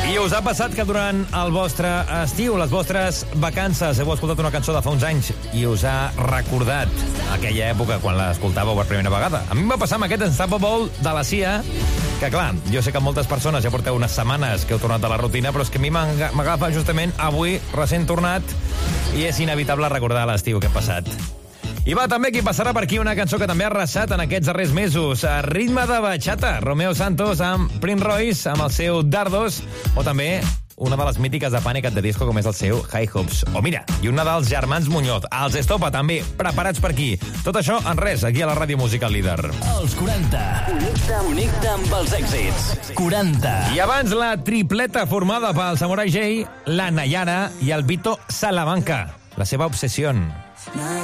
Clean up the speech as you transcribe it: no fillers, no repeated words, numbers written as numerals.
I us ha passat que durant el vostre estiu, les vostres vacances, heu escoltat una cançó de fa uns anys i us ha recordat aquella època quan l'escoltàveu per primera vegada? A mi em va passar amb aquest Unstoppable de la Sia, que clar, jo sé que moltes persones ja porteu unes setmanes que heu tornat a la rutina, però és que a mi m'agafa justament avui, recent tornat, i és inevitable recordar l'estiu que ha passat. I va, també qui passarà per aquí una cançó que també ha arrasat en aquests darrers mesos. A ritme de bachata, Romeo Santos amb Prince Royce, amb el seu Dardos, o també una de les mítiques de Panic! At the Disco, com és el seu High Hopes. O mira, i una dels germans Muñoz, els Estopa, també, preparats per aquí. Tot això en res, aquí a la Ràdio Musical Líder. Els 40. Connecta amb els èxits. 40. I abans la tripleta formada pel Samurai J, la Nayara i el Vito Salamanca. La seva obsessió.